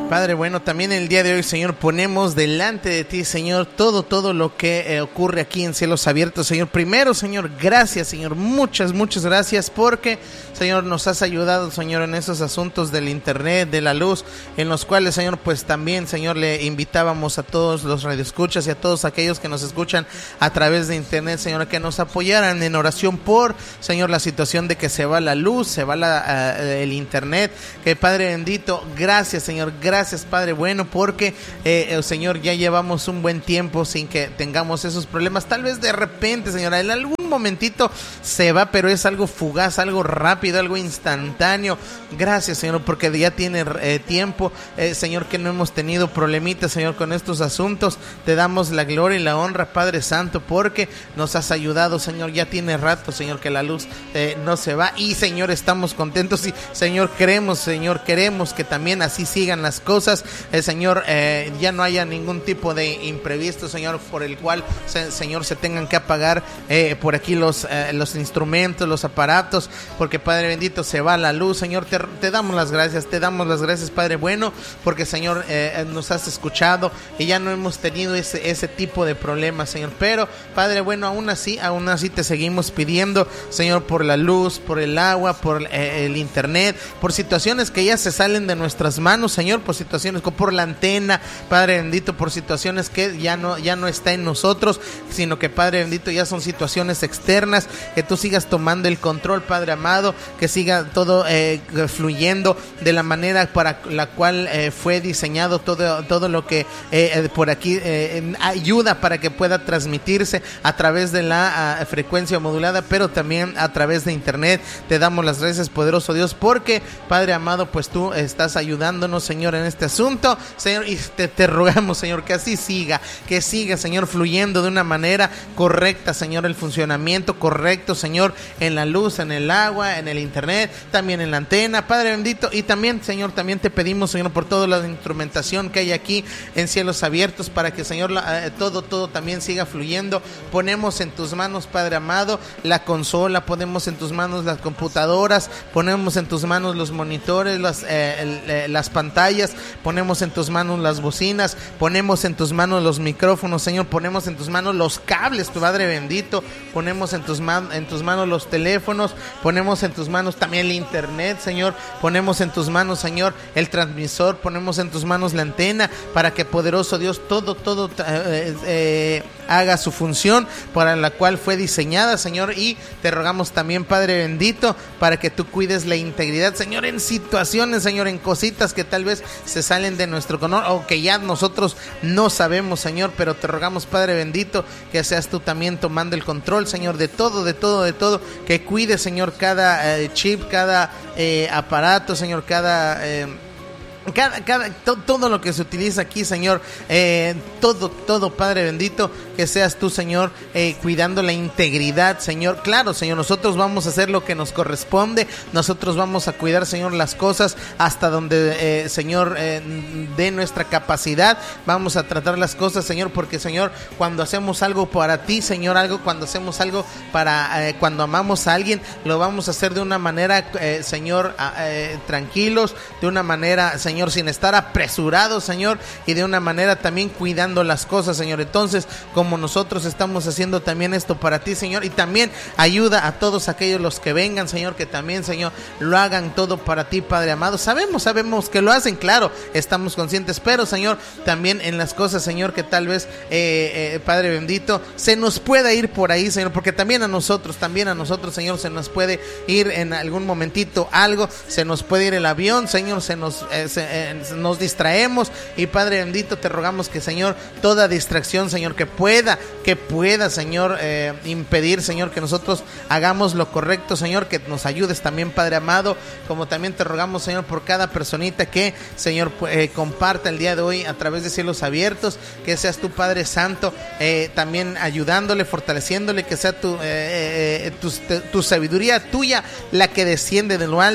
Padre bueno, también el día de hoy, Señor, ponemos delante de ti, Señor, todo lo que ocurre aquí en Cielos Abiertos, Señor. Primero, Señor, gracias, Señor, muchas gracias porque, Señor, nos has ayudado, Señor, en esos asuntos del internet, de la luz, en los cuales, Señor, pues también, Señor, le invitábamos a todos los radioescuchas y a todos aquellos que nos escuchan a través de internet, Señor, que nos apoyaran en oración por, Señor, la situación de que se va la luz, se va el internet, que Padre bendito, gracias, Señor, gracias, Padre bueno, porque Señor, ya llevamos un buen tiempo sin que tengamos esos problemas. Tal vez de repente, Señor, en algún momentito se va, pero es algo fugaz, algo rápido, algo instantáneo. Gracias, Señor, porque ya tiene tiempo, Señor, que no hemos tenido problemitas, Señor, con estos asuntos. Te damos la gloria y la honra, Padre Santo, porque nos has ayudado, Señor. Ya tiene rato, Señor, que la luz no se va y, Señor, estamos contentos y, Señor, queremos que también así sigan las cosas, Señor, ya no haya ningún tipo de imprevisto, Señor, por el cual, Señor, se tengan que apagar por aquí los instrumentos, los aparatos, porque, Padre bendito, se va la luz, Señor. Te damos las gracias, Padre bueno, porque, Señor, nos has escuchado y ya no hemos tenido ese tipo de problemas, Señor. Pero, Padre bueno, aún así te seguimos pidiendo, Señor, por la luz, por el agua, por el internet, por situaciones que ya se salen de nuestras manos, Señor, por situaciones por la antena, Padre bendito, por situaciones que ya no está en nosotros, sino que, Padre bendito, ya son situaciones externas, que tú sigas tomando el control, Padre amado, que siga todo fluyendo de la manera para la cual fue diseñado todo lo que por aquí ayuda para que pueda transmitirse a través de la frecuencia modulada, pero también a través de internet. Te damos las gracias, poderoso Dios, porque, Padre amado, pues tú estás ayudándonos, Señor, en este asunto, Señor, y te rogamos, Señor, que así siga, Señor, fluyendo de una manera correcta, Señor, el funcionamiento correcto, Señor, en la luz, en el agua, en el internet, también en la antena, Padre bendito. Y también, Señor, también te pedimos, Señor, por toda la instrumentación que hay aquí en Cielos Abiertos, para que, Señor, todo también siga fluyendo. Ponemos en tus manos, Padre amado, la consola, ponemos en tus manos las computadoras, ponemos en tus manos los monitores, las pantallas, ponemos en tus manos las bocinas, ponemos en tus manos los micrófonos, Señor, ponemos en tus manos los cables, tu Padre bendito, ponemos en tus manos los teléfonos, ponemos en tus manos también el internet, Señor, ponemos en tus manos, Señor, el transmisor, ponemos en tus manos la antena, para que, poderoso Dios, todo haga su función para la cual fue diseñada, Señor. Y te rogamos también, Padre bendito, para que tú cuides la integridad, Señor, en situaciones, Señor, en cositas que tal vez se salen de nuestro control o que ya nosotros no sabemos, Señor, pero te rogamos, Padre bendito, que seas tú también tomando el control, Señor, de todo, que cuide, Señor, cada chip, cada aparato, Señor, todo lo que se utiliza aquí, Señor, todo, Padre bendito, que seas tú, Señor, cuidando la integridad, Señor. Claro, Señor, nosotros vamos a hacer lo que nos corresponde, nosotros vamos a cuidar, Señor, las cosas hasta donde, Señor, de nuestra capacidad, vamos a tratar las cosas, Señor, porque, Señor, cuando hacemos algo para ti, Señor, cuando hacemos algo cuando amamos a alguien, lo vamos a hacer de una manera, Señor, tranquilos, de una manera, Señor, sin estar apresurados, Señor, y de una manera también cuidando las cosas, Señor. Entonces, como nosotros estamos haciendo también esto para ti, Señor, y también ayuda a todos aquellos los que vengan, Señor, que también, Señor, lo hagan todo para ti, Padre amado. Sabemos que lo hacen, claro, estamos conscientes, pero, Señor, también en las cosas, Señor, que tal vez, Padre bendito, se nos pueda ir por ahí, Señor, porque también a nosotros, Señor, se nos puede ir en algún momentito algo, se nos puede ir el avión, Señor, nos distraemos, y, Padre bendito, te rogamos que, Señor, toda distracción, Señor, que pueda, Señor, impedir, Señor, que nosotros hagamos lo correcto, Señor, que nos ayudes también, Padre amado, como también te rogamos, Señor, por cada personita que, Señor, comparta el día de hoy a través de Cielos Abiertos, que seas tu, Padre Santo, también ayudándole, fortaleciéndole, que sea tu sabiduría tuya la que desciende de lo alto,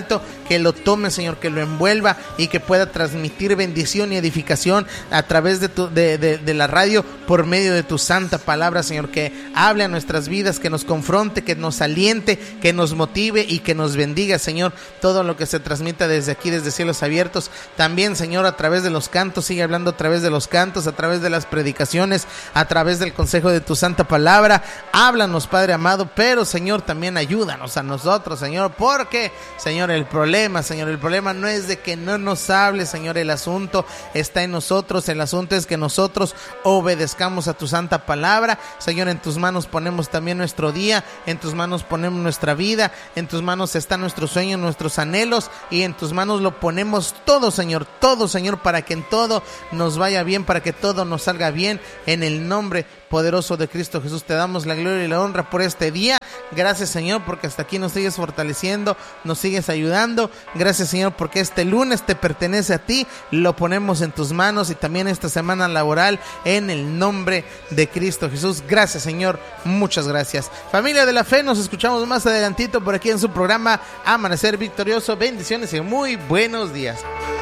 que lo tome, Señor, que lo envuelva y que pueda transmitir bendición y edificación a través de la radio por medio de tu santa palabra, Señor, que hable a nuestras vidas, que nos confronte, que nos aliente, que nos motive y que nos bendiga, Señor, todo lo que se transmita desde aquí, desde Cielos Abiertos. También, Señor, a través de los cantos, sigue hablando a través de los cantos, a través de las predicaciones, a través del consejo de tu santa palabra. Háblanos, Padre amado, pero, Señor, también ayúdanos a nosotros, Señor, porque, Señor, el problema no es de que no nos hable, Señor, el asunto está en nosotros, el asunto es que nosotros obedezcamos a tu santa palabra. Señor, en tus manos ponemos también nuestro día, en tus manos ponemos nuestra vida, en tus manos están nuestros sueños, nuestros anhelos, y en tus manos lo ponemos todo, Señor, para que en todo nos vaya bien, para que todo nos salga bien, en el nombre poderoso de Cristo Jesús. Te damos la gloria y la honra por este día. Gracias, Señor, porque hasta aquí nos sigues fortaleciendo, nos sigues ayudando. Gracias, Señor, porque este lunes te pertenece a ti, lo ponemos en tus manos, y también esta semana laboral en el nombre de Cristo Jesús. Gracias, Señor, muchas gracias. Familia de la fe, nos escuchamos más adelantito por aquí en su programa Amanecer Victorioso. Bendiciones y muy buenos días.